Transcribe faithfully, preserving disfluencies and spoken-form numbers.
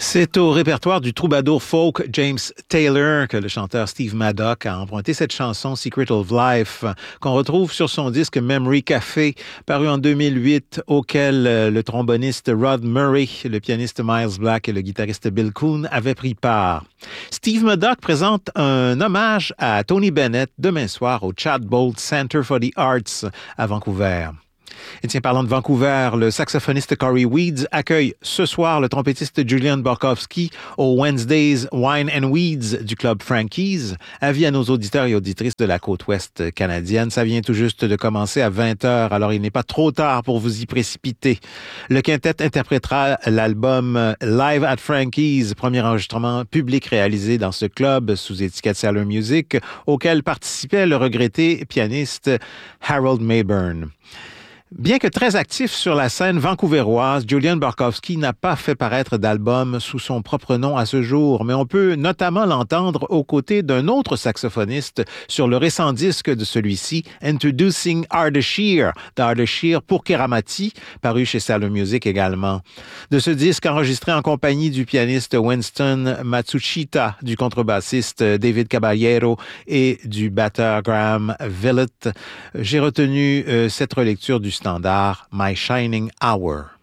C'est au répertoire du troubadour folk James Taylor que le chanteur Steve Madoc a emprunté cette chanson Secret of Life qu'on retrouve sur son disque Memory Café paru en deux mille huit auquel le tromboniste Rod Murray, le pianiste Miles Black et le guitariste Bill Coon avaient pris part. Steve Madoc présente un hommage à Tony Bennett demain soir au Chad Bolt Center for the Arts à Vancouver. Et tiens, parlant de Vancouver, le saxophoniste Corey Weeds accueille ce soir le trompettiste Julian Borkowski au Wednesdays Wine and Weeds du club Frankie's. Avis à nos auditeurs et auditrices de la côte ouest canadienne. Ça vient tout juste de commencer à vingt heures, alors il n'est pas trop tard pour vous y précipiter. Le quintet interprétera l'album Live at Frankie's, premier enregistrement public réalisé dans ce club sous étiquette Sailor Music, auquel participait le regretté pianiste Harold Mayburn. Bien que très actif sur la scène vancouvéroise, Julian Borkowski n'a pas fait paraître d'album sous son propre nom à ce jour, mais on peut notamment l'entendre aux côtés d'un autre saxophoniste sur le récent disque de celui-ci, Introducing Ardeshir, d'Ardeshir pour Keramati, paru chez Sailor Music également. De ce disque enregistré en compagnie du pianiste Winston Matsushita, du contrebassiste David Caballero et du batteur Graham Villett, j'ai retenu euh, cette relecture du standard My Shining Hour.